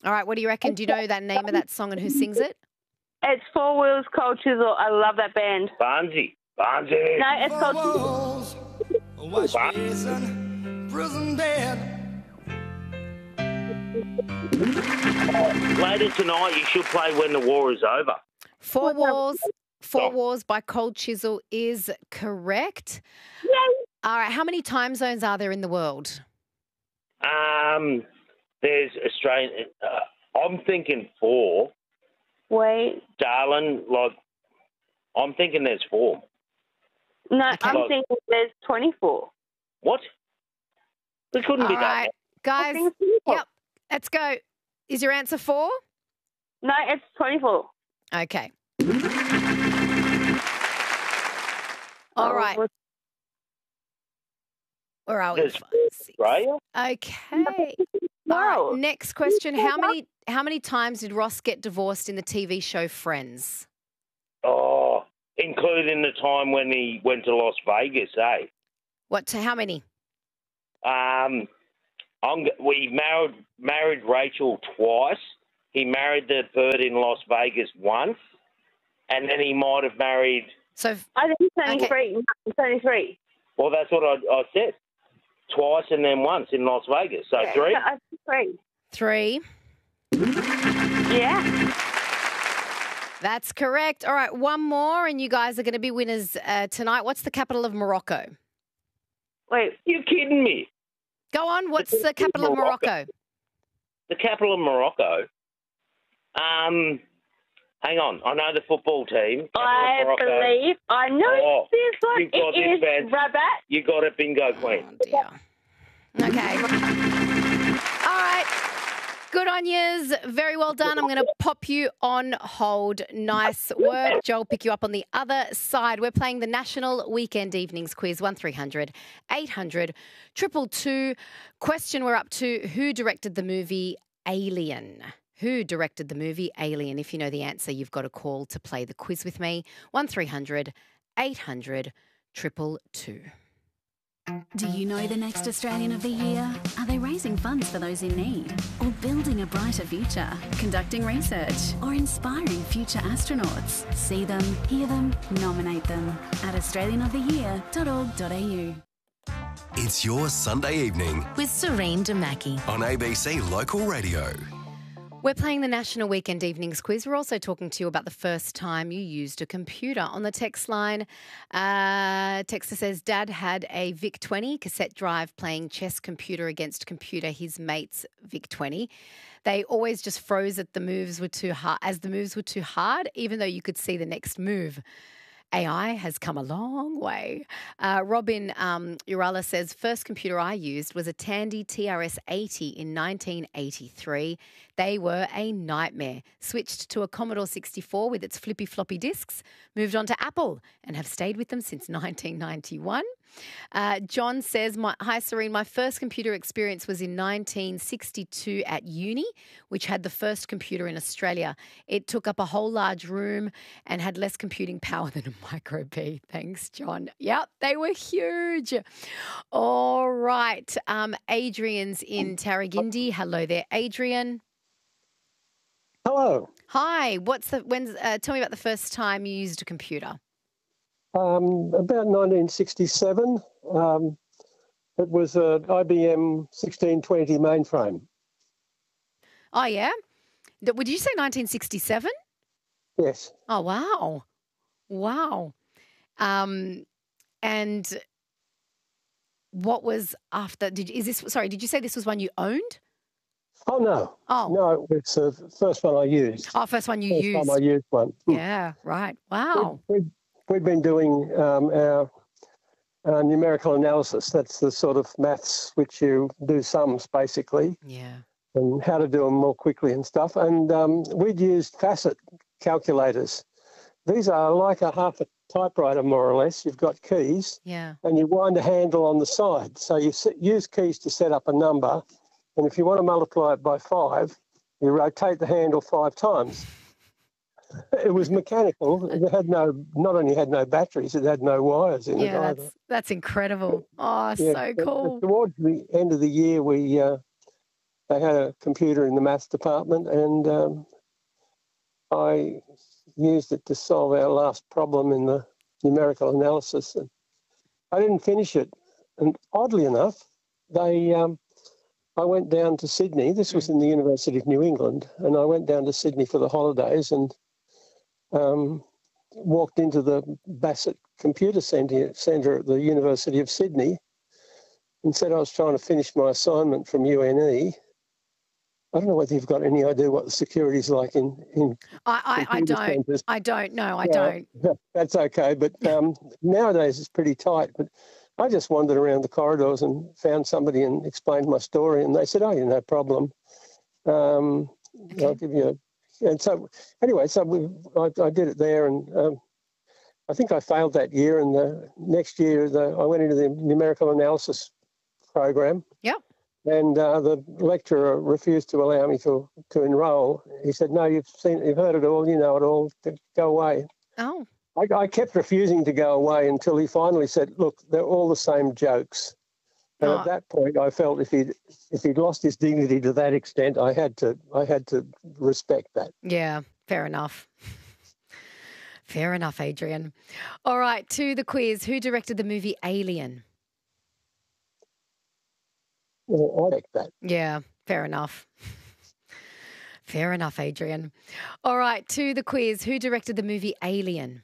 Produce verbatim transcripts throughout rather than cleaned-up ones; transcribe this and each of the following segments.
All right, what do you reckon? Do you know that name of that song and who sings it? It's Four Wheels, Cold Chisel. I love that band. Barnsey. Barnsey. No, it's called Chisel. Wash basin, prison bed. Later tonight, you should play When the War Is Over. Four Walls, Four Oh. Wars by Cold Chisel is correct. Yay. All right, how many time zones are there in the world? Um, there's Australian. Uh, I'm thinking four, Wait. darling. Like, I'm thinking there's four. No, Okay. I'm thinking there's twenty-four. What? It couldn't All be right, that. guys, think it's twenty-four. yep, let's go. Is your answer four? No, it's twenty-four. Okay. All right. Oh, Where are we? There's Five, six. Australia? Okay. All Wow. right, next question. How many how many times did Ross get divorced in the T V show Friends? Oh, including the time when he went to Las Vegas, eh? What to how many? Um, I'm, g- we married married Rachel twice. He married the bird in Las Vegas once, and then he might have married. So f- I think it's only Okay. three. It's only three. Well, that's what I, I said. Twice and then once in Las Vegas. So Yeah, three. I think three. three. Yeah. That's correct. All right, one more, and you guys are going to be winners uh, tonight. What's the capital of Morocco? Wait. You kidding me? Go on. What's the capital of Morocco. Morocco? The capital of Morocco. Um, hang on. I know the football team. Capital of I Morocco. believe I know Oh, this one. you've got It this, is man. Rabat. You got it, bingo queen. Oh, dear. Okay. All right. Good on yous. Very well done. I'm going to pop you on hold. Nice work. Joel, pick you up on the other side. We're playing the National Weekend Evenings Quiz, one three hundred eight hundred two two two. Question we're up to, who directed the movie Alien? Who directed the movie Alien? If you know the answer, you've got a call to play the quiz with me. one three hundred eight hundred two two two. Do you know the next Australian of the Year? Are they raising funds for those in need? Or building a brighter future? Conducting research? Or inspiring future astronauts? See them, hear them, nominate them at australian of the year dot org dot a u. It's your Sunday evening With Serene Demaki. on A B C Local Radio. We're playing the National Weekend Evenings Quiz. We're also talking to you about the first time you used a computer. On the text line, uh, texter says, Dad had a VIC twenty cassette drive playing chess computer against computer, his mate's VIC twenty. They always just froze at the moves were too hard, as the moves were too hard, even though you could see the next move. A I has come a long way. Uh, Robin um, Urala says, first computer I used was a Tandy T R S eighty in nineteen eighty-three. They were a nightmare. Switched to a Commodore sixty-four with its flippy floppy disks, moved on to Apple and have stayed with them since nineteen ninety-one. Uh, John says, my, hi Serene, my first computer experience was in nineteen sixty-two at uni, which had the first computer in Australia. It took up a whole large room and had less computing power than a Micro P. Thanks, John. Yep, they were huge. All right. Um, Adrian's in Tarragindi. Hello there, Adrian. Hello. Hi. What's the when's? Uh, tell me about the first time you used a computer. Um, about nineteen sixty-seven, um, it was an I B M sixteen twenty mainframe. Oh yeah. Th- Would you say nineteen sixty-seven? Yes. Oh wow, wow. Um, and what was after? Did is this? Sorry, did you say this was one you owned? Oh, no. Oh, No, it's the first one I used. oh, first one you first used. time I used one. Yeah, right. Wow. We've, we've been doing um, our uh, numerical analysis. That's the sort of maths which you do sums, basically, Yeah. and how to do them more quickly and stuff. And um, we'd used facet calculators. These are like a half a typewriter, more or less. You've got keys, Yeah. and you wind a handle on the side. So you s- use keys to set up a number, and if you want to multiply it by five, you rotate the handle five times. It was mechanical. It had no, not only had no batteries, it had no wires in it Yeah, either. that's that's incredible. Oh, Yeah, so but- but cool. towards the end of the year, we uh, they had a computer in the maths department, and um, I used it to solve our last problem in the numerical analysis. And I didn't finish it. And oddly enough, they, um, I went down to Sydney. This was in the University of New England, and I went down to Sydney for the holidays and um, walked into the Bassett Computer Centre, Centre at the University of Sydney and said I was trying to finish my assignment from U N E. I don't know whether you've got any idea what the security's like in in. I, I, I don't. Centres. I don't. No, I yeah, don't. That's okay, but um, nowadays it's pretty tight. But I just wandered around the corridors and found somebody and explained my story, and they said, "Oh, yeah, no problem. Um, okay. I'll give you." A... And so, anyway, so we, I, I did it there, and um, I think I failed that year. And the next year, the, I went into the numerical analysis program. Yep. And uh, the lecturer refused to allow me to, to enrol. He said, "No, you've seen, you've heard it all, you know it all. Go away." Oh. I, I kept refusing to go away until he finally said, "Look, they're all the same jokes." And oh. at that point, I felt if he'd if he'd lost his dignity to that extent, I had to I had to respect that. Yeah, fair enough. Fair enough, Adrian. All right, to the quiz. Who directed the movie Alien? Well, I like that. Yeah, fair enough. Fair enough, Adrian. All right, to the quiz. Who directed the movie Alien?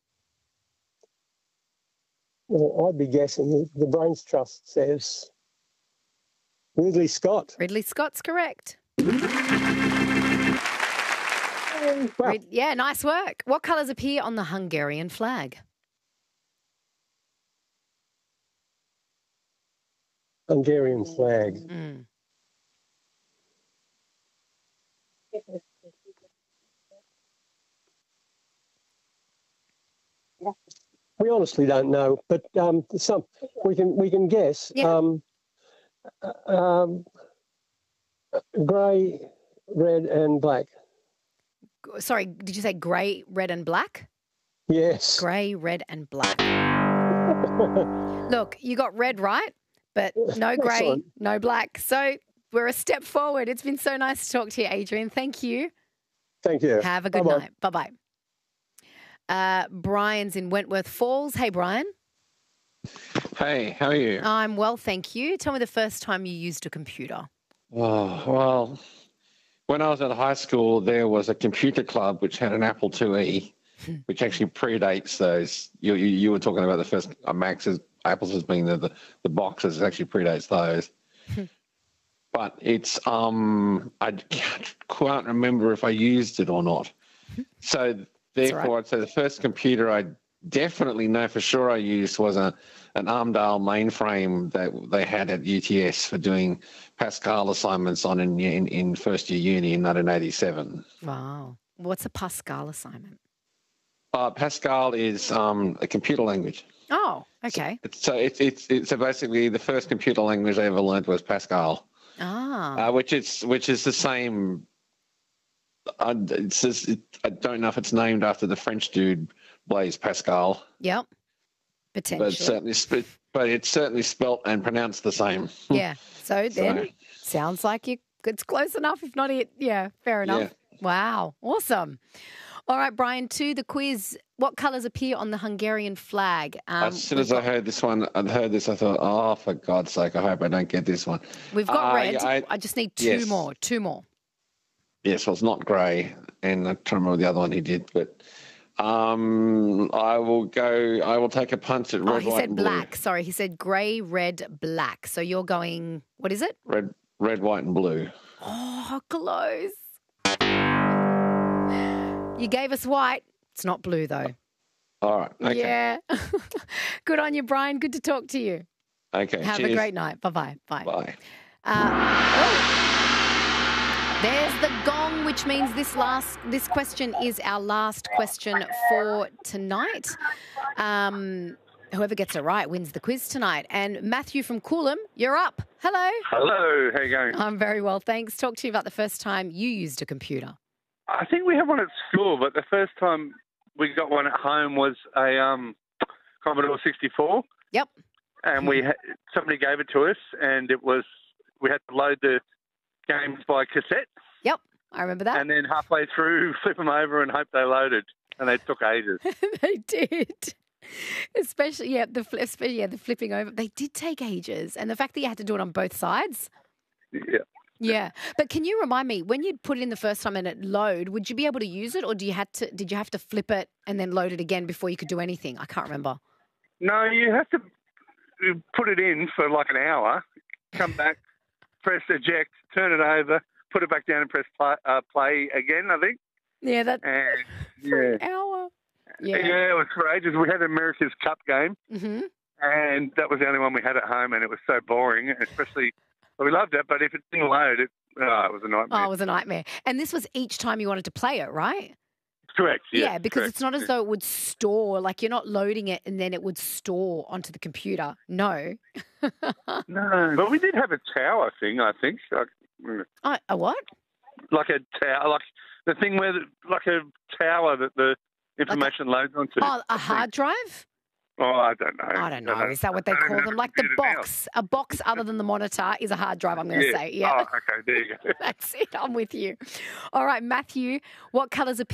Well, I'd be guessing the Brains Trust says Ridley Scott. Ridley Scott's correct. Well, Rid- yeah, nice work. What colours appear on the Hungarian flag? Hungarian flag. Mm. We honestly don't know, but um, some we can we can guess. Yeah. Um, um, grey, red, and black. Sorry, did you say grey, red, and black? Yes. Grey, red, and black. Look, you got red right, but no grey, Excellent. no black. So we're a step forward. It's been so nice to talk to you, Adrian. Thank you. Thank you. Have a good Bye-bye. night. Bye-bye. Uh, Brian's in Wentworth Falls. Hey, Brian. Hey, how are you? I'm well, thank you. Tell me the first time you used a computer. Oh, well, when I was at high school, there was a computer club which had an Apple two E, which actually predates those. You, you, you were talking about the first uh, Max's, Apple's as being the, the, the boxes. It actually predates those. But it's, um, I can't quite remember if I used it or not. So therefore, right. I'd say the first computer I definitely know for sure I used was a an Armdale mainframe that they had at U T S for doing Pascal assignments on in in, in first year uni in nineteen eighty-seven. Wow. What's a Pascal assignment? Uh, Pascal is um, a computer language. Oh, okay. So, so it's, it's it's so basically the first computer language I ever learned was Pascal. Ah. Uh, which is which is the same. I, it's just, it, I don't know if it's named after the French dude Blaise Pascal. Yep, potentially. But certainly, sp- but it's certainly spelt and pronounced the same. Yeah. So then, So- sounds like you. It's close enough, if not it. Yeah, fair enough. Yeah. Wow, awesome. All right, Brian. To the quiz. What colours appear on the Hungarian flag? Um, as soon as I heard this one, I heard this, I thought, oh, for God's sake, I hope I don't get this one. We've got Uh, red. I- I just need two yes. more. Two more. Yes, well, it's not grey, and I can't remember the other one he did, but um, I will go. I will take a punt at red, Oh, he white, said and blue. black. Sorry, he said grey, red, black. So you're going. What is it? Red, red, white, and blue. Oh, close. You gave us white. It's not blue though. All right. Okay. Yeah. Good on you, Brian. Good to talk to you. Okay. Have cheers. a great night. Bye-bye. Bye. Bye. Uh, oh. There's the gong, which means this last this question is our last question for tonight. Um, whoever gets it right wins the quiz tonight. And Matthew from Coolum, you're up. Hello. Hello, how you going? I'm very well, thanks. Talk to you about the first time you used a computer. I think we have one at school, but the first time we got one at home was a um, Commodore sixty-four. Yep. And we ha- somebody gave it to us, and it was we had to load the games by cassette. Yep, I remember that. And then halfway through, flip them over and hope they loaded. And they took ages. They did. Especially, yeah, the fl- especially yeah, the flipping over. They did take ages, and the fact that you had to do it on both sides. Yeah. Yeah, but can you remind me when you'd put it in the first time and it load? Would you be able to use it, or do you had to? Did you have to flip it and then load it again before you could do anything? I can't remember. No, you have to put it in for like an hour, come back, press eject, turn it over, put it back down, and press play, uh, play again. I think. Yeah, that and, for yeah. an hour. Yeah. yeah, it was for ages. We had America's Cup game, Mm-hmm. and that was the only one we had at home, and it was so boring, especially. Well, we loved it, but if it didn't load, it, oh, it was a nightmare. Oh, it was a nightmare. And this was each time you wanted to play it, right? Correct, yeah. Yeah, because correct. it's not as though it would store, like you're not loading it and then it would store onto the computer. No. No, but we did have a tower thing, I think. Like, Oh, a what? like a tower, like the thing where, the, like a tower that the information loads onto. Oh, a hard drive? Oh, I don't know. I don't know. Is that what they call them? Like the box. A box other than the monitor is a hard drive, I'm going to Yeah. say. Yeah. Oh, okay, there you go. That's it. I'm with you. All right, Matthew, what colours are